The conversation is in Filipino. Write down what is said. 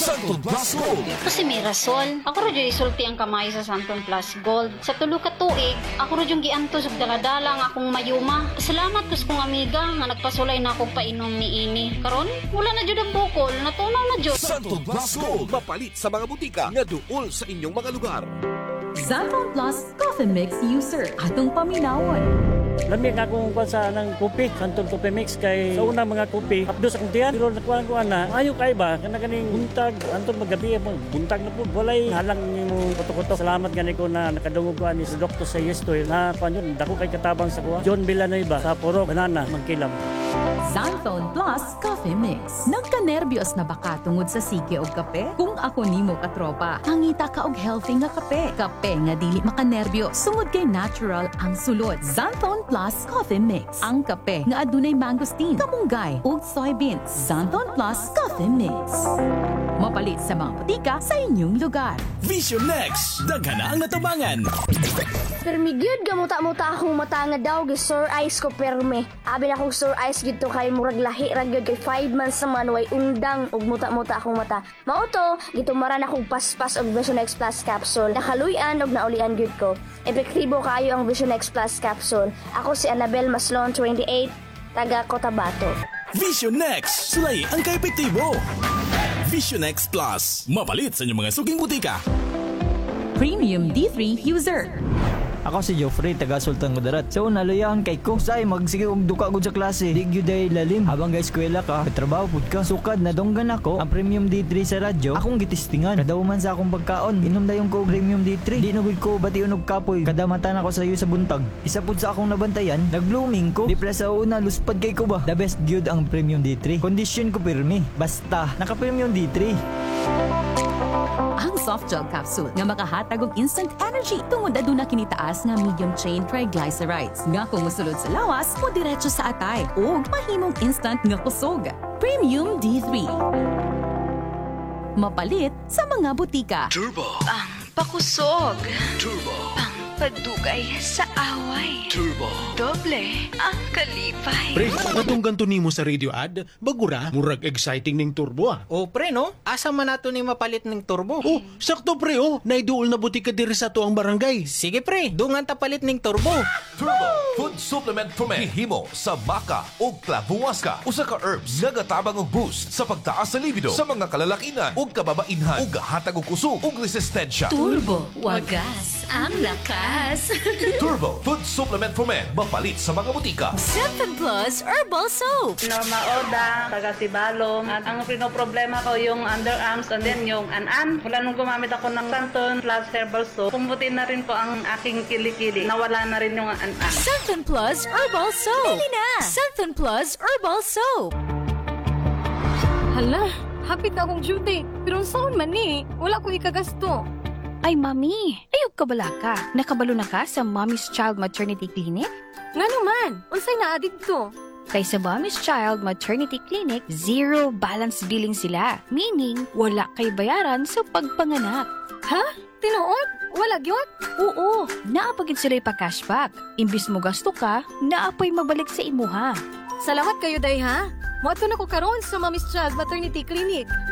Santon Plus Gold. Kasi may rason. Ako rin yung isulti ang kamay sa Santon Plus Gold. Sa tulo ka tuig, ako rin yung giantos og daladala nga akong mayuma. Salamat kus kong amiga nga nagpasulay na ako painom ni ini. Karon, wala na jud ang bukol, natunaw na jud. Santon Plus Gold. Mapalit sa mga butika nga duol sa inyong mga lugar. Santon Plus Coffee Mix User. Atong paminawon. Lamig akong kuha sa ng kopi, Santon Coffee Mix kay sa unang mga kopi, hapdos akong tiyan, pero nakuha ko na, ayaw kay ba, kaning buntag, anton magabi, buntag na po, walay halang yung kuto-kuto. Salamat gani ko na nakadungog ko ani sa doktor sa Yestoy, na panyon, dako kay katabang sa kuha. John Villanueva, sa Puro, Banana, Magkilam. Santon Plus Coffee Mix. Nagka-nervyos na baka tungod sa sige o kape? Kung ako nimo katropa, hangita ka og healthy nga kape. Kape nga dili makanerbyo, sungod kay natural ang sulod. Santon Plus Coffee Mix. Ang kape nga adunay mangosteen, kamunggay ug soybeans. Santon Plus Coffee Mix. Mapalit sa mga butika sa inyong lugar. Vision Next, daghan na ang natabangan. Permigyud gamuta-muta akong mata nga daw gi Sir Ice ko perme. Abi na akong Sir Ice gito kay murag lahi ra gyud kay 5 months naman way undang ug muta-muta akong mata. Mao to, gitumaran akong paspas og Vision X Plus capsule. Nakaluy-an og naulian gyud ko. Epektibo kaayo ang Vision X Plus capsule. Ako si Annabel Maslon 28, taga Cotabato. Vision Next, sulay ang kaepektibo. Vision X Plus, mapalit sa inyong mga suging butika. Premium D3 User. Ako si Geoffrey, taga Sultan Kudarat. So, naluyahan kay ko. Say, magsige og duka ko sa klase. Di gyud ay lalim. Habang guys, eskwela ka, trabaho pud ka. Sukad, nadonggan ako. Ang Premium D3 sa radyo, akong gitistingan. Kadaw man sa akong pagkaon. Inom dayon ko Premium D3. Di nagud ko bati unog kapoy. Kadamatan ako sa iyo sa buntag. Isa pud sa akong nabantayan, nag-blooming ko. Di pala sa una, luspad kay ko ba? The best gyud ang Premium D3. Condition ko pirmi. Basta, naka Premium D3. Ang soft gel capsule nga makahatag og instant energy tungod aduna kinitaas nga medium chain triglycerides nga kung mosulod sa lawas mo diretso sa atay ug mahimong instant nga kusog. Premium D3. Mapalit sa mga butika. Turbo. Pakusog. Turbo. Padugay sa away. Turbo. Doble ang kalipay. Pre, katong ganto nimo sa radio ad, bagura, murag exciting ning turbo ah. O pre no, asa man nato ni mapalit ng turbo? Oh, sakto pre oh, naiduol na butika diri sa tuang barangay. Sige pre, dungan ta palit ng turbo. Turbo. Food supplement for men. Hihimo sa baka o klabuwaska. Usa ka herbs nga gatabang og boost sa pagtaas sa libido sa mga kalalakinan ug kababainhan ug gahatag og kusog ug resistensya. Turbo, wagas ang lakas. Turbo Food Supplement for Men. Mapalit sa mga butika. Santon Plus Herbal Soap. Norma Oda, taga Sibalom. At ang pinoproblema ko yung underarms and then yung an-an. Wala nung gumamit ako ng Santon Plus Herbal Soap. Pumbutin na rin ko ang aking kilikili. Nawala na rin yung an-an. Santon Plus Herbal Soap. Bili na! Santon Plus Herbal Soap. Hala, hapit na akong duty. Pero saan man ni? Wala ko ikagasto. Ay mami, ayog ka bala ka. Nakabalo na ka sa Mommy's Child Maternity Clinic? Nga naman, unsay naa dito? Kay sa Mommy's Child Maternity Clinic, zero balance billing sila. Meaning, wala kay bayaran sa pagpanganak. Ha? Tinuod? Wala gyud? Oo, naapagin sila ipa-cashback. Imbis mo gasto ka, naapay mabalik sa imuha. Salamat kayo day ha. Moadto na ko karon sa Mommy's Child Maternity Clinic.